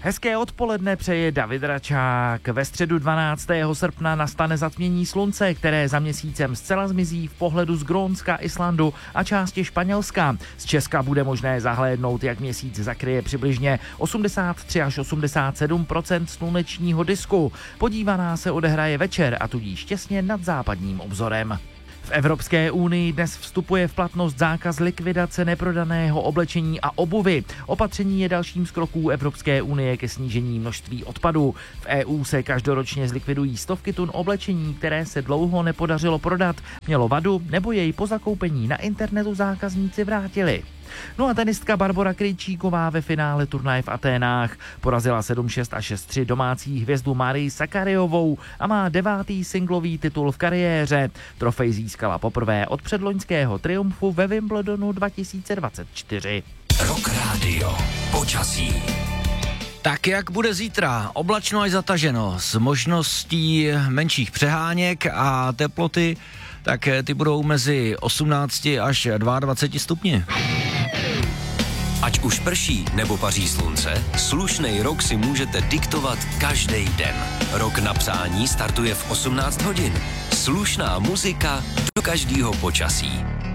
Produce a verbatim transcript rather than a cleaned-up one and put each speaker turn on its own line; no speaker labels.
Hezké odpoledne přeje David Račák. Ve středu dvanáctého srpna nastane zatmění slunce, které za měsícem zcela zmizí v pohledu z Grónska, Islandu a části Španělska. Z Česka bude možné zahlédnout, jak měsíc zakryje přibližně osmdesát tři až osmdesát sedm procent slunečního disku. Podívaná se odehraje večer a tudíž těsně nad západním obzorem. V Evropské unii dnes vstupuje v platnost zákaz likvidace neprodaného oblečení a obuvy. Opatření je dalším z kroků Evropské unie ke snížení množství odpadu. V E U se každoročně zlikvidují stovky tun oblečení, které se dlouho nepodařilo prodat, mělo vadu nebo jej po zakoupení na internetu zákazníci vrátili. No a tenistka Barbora Krejčíková ve finále turnaje v Aténách porazila sedm šest a šest tři domácí hvězdu Marii Sakariovou a má devátý singlový titul v kariéře. Trofej získala poprvé od předloňského triumfu ve Wimbledonu dva tisíce dvacet čtyři.
Rock Radio. Počasí.
Tak jak bude zítra? Oblačno až zataženo s možností menších přeháněk a teploty, tak ty budou mezi osmnácti až dvaceti dvěma stupni.
Ať už prší nebo paří slunce, slušnej rok si můžete diktovat každý den. Rok na přání startuje v osmnáct hodin. Slušná muzika do každého počasí.